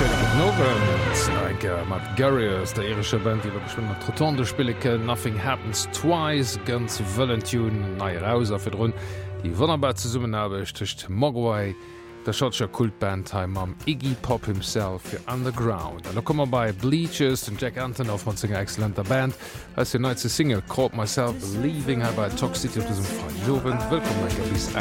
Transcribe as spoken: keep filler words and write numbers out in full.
Nowen mat Garriers der irische Band iwwer beschwmmer Trotonde spilleke Nothing Happens Twice ganz Valentun nai Rauser fir runn die Wonnerbar ze summen habe ticht Mogwai der Schotscher Kultbandheim am Iggy Pop himself fir Underground. Da kommmer bei Bleachers den Jack Anton auf man zinger exzellenter Band als die neue Single Caught Myself Believing her bei Talk City op diesem Freien Jowen. Willkommen bis